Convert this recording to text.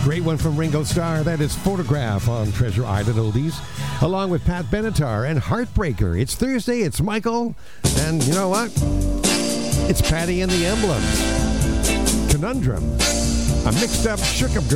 Great one from Ringo Starr. That is Photograph on Treasure Island Oldies, along with Pat Benatar and Heartbreaker. It's Thursday, it's Michael, and you know what? It's Patty and the Emblems. Conundrum. A mixed up, shook up